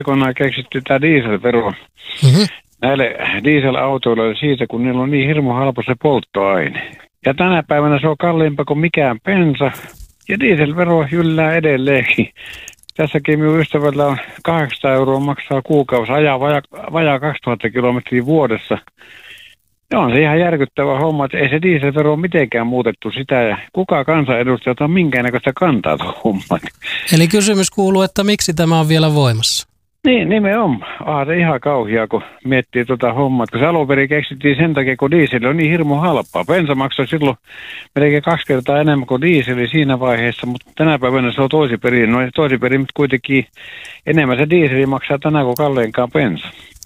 aikoinaan keksitty tämä dieselvero näille dieselautoille siitä, kun niillä on niin hirmu halpa se polttoaine. Ja tänä päivänä se on kalliimpaa kuin mikään bensa, ja dieselvero jyllää edelleenkin. Tässäkin minun ystävällä on 800 € maksaa kuukausi, ajaa vajaa 2000 kilometriä vuodessa. Ja on se ihan järkyttävä homma, että ei se dieselvero ole mitenkään muutettu sitä, ja kuka kansanedustajat on minkäännäköistä kantaa tuon homman. Eli kysymys kuuluu, että miksi tämä on vielä voimassa? Niin, nimenomaan. Se ihan kauhia, kun miettii tuota hommaa. Kun se alun perin keksittiin sen takia, kun diesel on niin hirmu halpaa. Bensa maksoi silloin melkein 2 kertaa enemmän kuin dieseli siinä vaiheessa, mutta tänä päivänä se on toisinperin. No toisinperin, mutta kuitenkin enemmän se dieseli maksaa tänään kuin kalleinkaan bensa.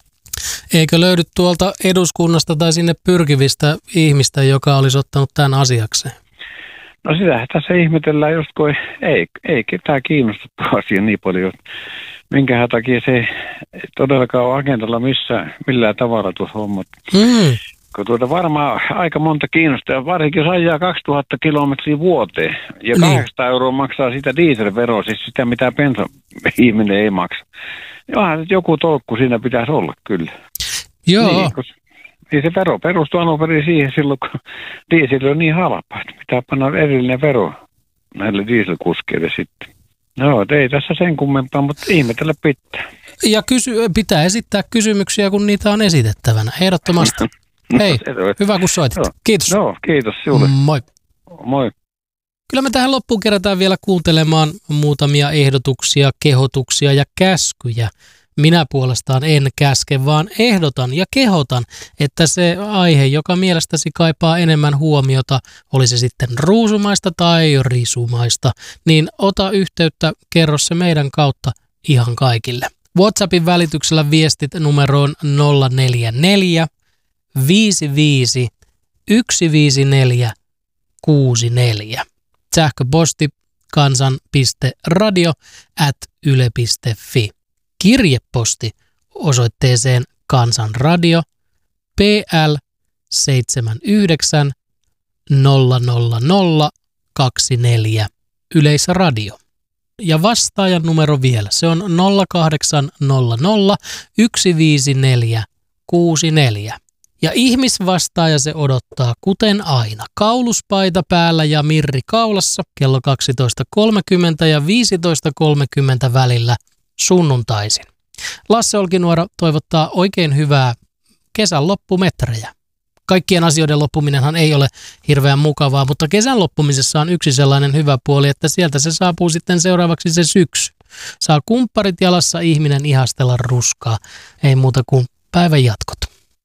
Eikö löydy tuolta eduskunnasta tai sinne pyrkivistä ihmistä, joka olisi ottanut tämän asiakseen? No sitähän tässä ihmetellään just, kun ei ketään kiinnosta tuo asia niin paljon. Minkähän takia se ei todellakaan ole agendalla millään tavalla tuossa hommat. Kun varmaan aika monta kiinnostaa, varsinkin jos ajaa 2000 kilometriä vuoteen. Ja 800 € maksaa sitä dieselveroa, siis sitä mitä bensa-ihminen ei maksa. Johan joku tolkku siinä pitäisi olla kyllä. Joo. Niin se vero perustuu alun perin siihen silloin, kun diesel on niin halpa, että pitää panna erillinen vero näille dieselkuskeille sitten. No, ei tässä sen kummempaa, mutta ihmetellä pitää. Ja pitää esittää kysymyksiä, kun niitä on esitettävänä, ehdottomasti. Hei, hyvä kun soitit. Kiitos. Joo, kiitos sinulle. Moi. Moi. Kyllä me tähän loppuun kerätään vielä kuuntelemaan muutamia ehdotuksia, kehotuksia ja käskyjä. Minä puolestaan en käske, vaan ehdotan ja kehotan, että se aihe, joka mielestäsi kaipaa enemmän huomiota, oli se sitten ruusumaista tai risumaista, niin ota yhteyttä, kerro se meidän kautta ihan kaikille. WhatsAppin välityksellä viestit numeroon 044 55 154 64. Sähköposti kansan.radio@yle.fi. Kirjeposti osoitteeseen Kansanradio PL 79 00024 Yleisradio. Ja vastaajan numero vielä, se on 0800 154 64. Ja ihmisvastaaja se odottaa kuten aina. Kauluspaita päällä ja mirri kaulassa kello 12.30 ja 15.30 välillä sunnuntaisin. Lasse Olkinuora toivottaa oikein hyvää kesän loppumetrejä. Kaikkien asioiden loppuminenhan ei ole hirveän mukavaa, mutta kesän loppumisessa on yksi sellainen hyvä puoli, että sieltä se saapuu sitten seuraavaksi se syksy. Saa kumpparit jalassa ihminen ihastella ruskaa. Ei muuta kuin päivän jatkot.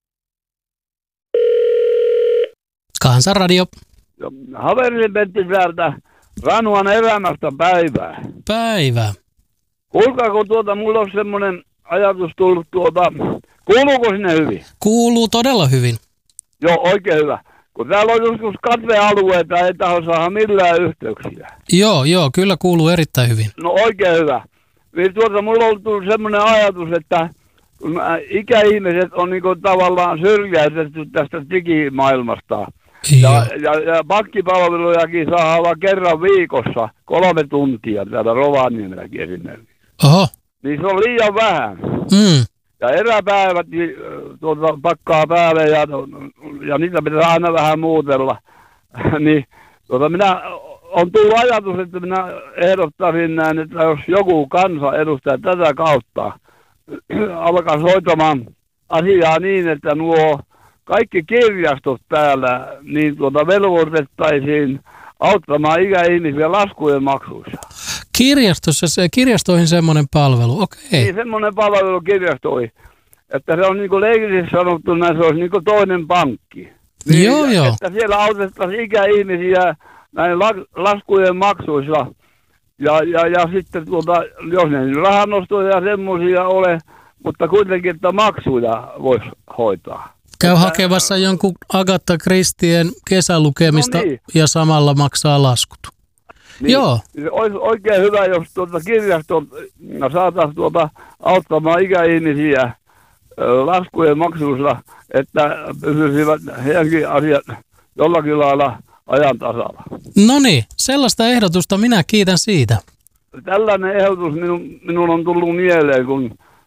Kansanradio. Haverini Pentti täältä Ranuan elämästä päivää. Päivää. Kuulkaa, kun mulla on semmoinen ajatus tullut kuuluuko sinne hyvin? Kuuluu todella hyvin. Joo, oikein hyvä. Kun täällä on joskus katvealueita, ei taho saada millään yhteyksiä. Joo, kyllä kuuluu erittäin hyvin. No oikein hyvä. Niin mulla on tullut semmoinen ajatus, että kun ikäihmiset on niinku tavallaan syrjäytetty tästä digimaailmasta. Ja pankkipalvelujakin saa olla kerran viikossa 3 tuntia täällä Rovaniemelläkin esimerkiksi. Oho. Niin se on liian vähän. Ja eräpäivät pakkaa päälle ja niitä pitää aina vähän muutella. Niin minä on tullut ajatus, että minä ehdottaisin näin, että jos joku kansanedustaja tätä kautta alkaisi hoitamaan asiaa niin, että nuo kaikki kirjastot täällä niin velvoitettaisiin auttamaan ikäihmisiä laskujen maksuissa. Kirjastoihin semmoinen palvelu, okei. Niin, semmoinen palvelu kirjastoihin. Että se on niin kuin leikillisesti sanottuna, se olisi niin kuin toinen pankki. Niin, joo. Että siellä autettaisiin ikäihmisiä näin laskujen maksuissa. Ja sitten jos ne rahanostoja ja semmoisia ole, mutta kuitenkin, että maksuja voisi hoitaa. Käy hakemassa jonkun Agatha Christien kesälukemista ja samalla maksaa laskut. Niin, joo. Olisi oikein hyvä, jos kirjastot saataisiin auttamaan ikäihmisiä laskujen maksuissa, että pysyisivät heidänkin asiat jollakin lailla ajan tasalla. No niin, sellaista ehdotusta minä kiitän siitä. Tällainen ehdotus minun on tullut mieleen, kun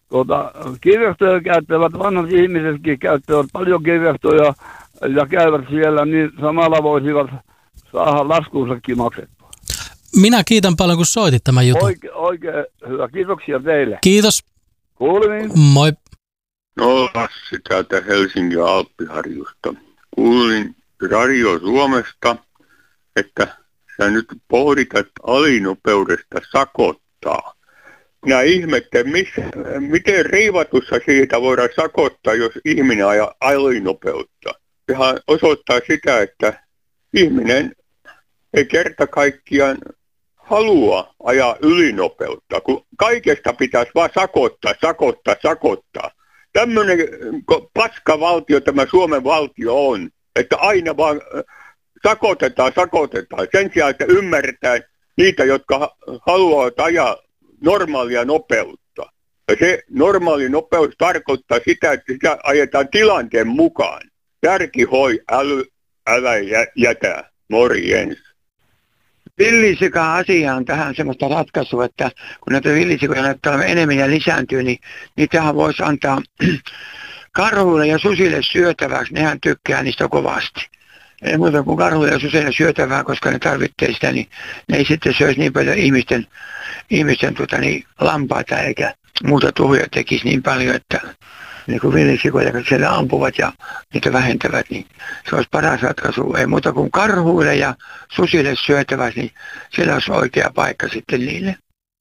kirjastoja käyttävät, vanhat ihmisetkin käyttävät paljon kirjastoja ja käyvät siellä, niin samalla voisivat saada laskuunsakin maksettua. Minä kiitän paljon, kun soitit tämän jutun. Oikein hyvä. Kiitoksia teille. Kiitos. Kuulemiin. Moi. No Lassi täältä Helsingin Alppiharjusta. Kuulin Radio Suomesta, että sä nyt pohdit, että alinopeudesta sakottaa. Minä ihmettelen, miten riivatussa siitä voidaan sakottaa, jos ihminen ajaa alinopeutta. Sehän osoittaa sitä, että ihminen ei kerta kaikkiaan halua ajaa ylinopeutta, kun kaikesta pitäisi vaan sakottaa. Tämmöinen paskavaltio tämä Suomen valtio on, että aina vaan sakotetaan. Sen sijaan, että ymmärretään niitä, jotka haluavat ajaa normaalia nopeutta. Ja se normaali nopeus tarkoittaa sitä, että sitä ajetaan tilanteen mukaan. Järki hoi, älä jätä. Morjens. Villisika-asia on tähän semmoista ratkaisua, että kun näitä villisikoja näyttää enemmän ja lisääntyy, niin niitähän voisi antaa karhuille ja susille syötäväksi. Nehän tykkää niistä kovasti. Ei muuta kuin karhuille ja susille syötävää, koska ne tarvitsee sitä, niin ne ei sitten syöisi niin paljon ihmisten lampaita eikä muuta tuhoja tekisi niin paljon, että niin kuin villisikoja, jotka siellä ampuvat ja niitä vähentävät, niin se olisi paras ratkaisu. Ei muuta kuin karhuille ja susille syötäväksi, niin siellä olisi oikea paikka sitten niille.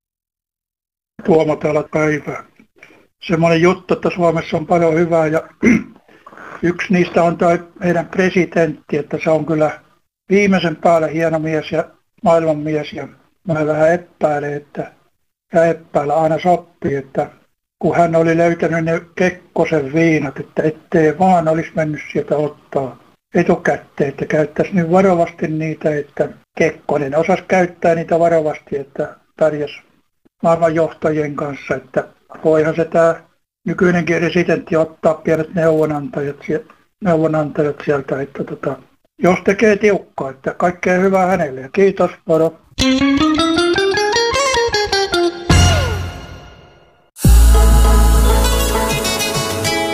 Tuomo täällä päivää. Semmoinen juttu, että Suomessa on paljon hyvää ja yksi niistä on toi meidän presidentti, että se on kyllä viimeisen päälle hieno mies ja maailmanmies ja mä vähän epäilen, että aina sopii, että kun hän oli löytänyt ne Kekkosen viinat, että ettei vaan olisi mennyt sieltä ottaa etukäteen, että käyttäisi nyt varovasti niitä, että Kekkonen osasi käyttää niitä varovasti, että pärjäsi maailmanjohtajien kanssa, että voihan se tämä nykyinenkin presidentti ottaa pienet neuvonantajat sieltä, että jos tekee tiukkaa, että kaikkea hyvää hänelle ja kiitos, moro.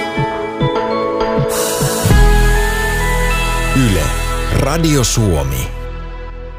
Yle, Radio Suomi.